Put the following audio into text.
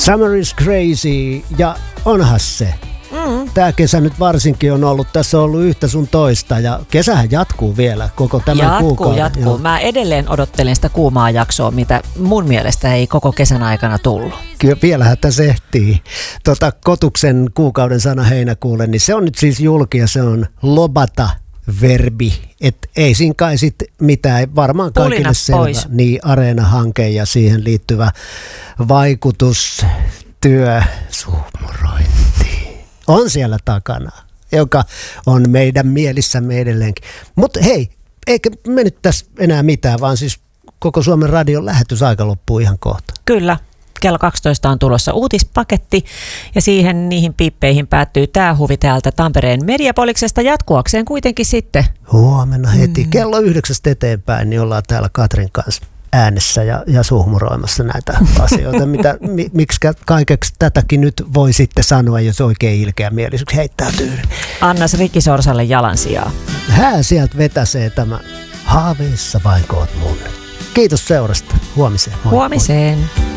Summer is crazy, ja onhan se. Tämä kesä nyt varsinkin on ollut, tässä on ollut yhtä sun toista, ja kesähän jatkuu vielä koko tämän kuukauden. Jatkuu. Mä edelleen odottelen sitä kuumaa jaksoa, mitä mun mielestä ei koko kesän aikana tullut. Kyllä vielähän tässä ehtii. Kotuksen kuukauden sana heinäkuulle, niin se on nyt siis julki ja se on lobata verbi. Et ei siinä kai sit mitään, varmaan kaikille Pulina selvä. Pois. Niin, Areena-hanke ja siihen liittyvä vaikutustyö, suhmurointi on siellä takana, joka on meidän mielissämme edelleenkin. Mutta hei, eikä me nyt tässä enää mitään, vaan siis koko Suomen radion lähetysaika loppuu ihan kohta. Kyllä. Kello 12 on tulossa uutispaketti ja niihin piippeihin päättyy tämä huvi täältä Tampereen Mediapoliksesta jatkuakseen kuitenkin sitten. Huomenna heti. Kello 9 eteenpäin niin ollaan täällä Katrin kanssa äänessä ja suhmuroimassa näitä asioita. Miksi kaikeksi tätäkin nyt voi sitten sanoa, jos oikein ilkeä mielisyyksi heittäytyy. Annas Rikki Sorsalle jalansijaa. Hää sieltä vetäsee tämä haaveissa vain koot mun. Kiitos seurasta. Huomiseen. Moi. Huomiseen.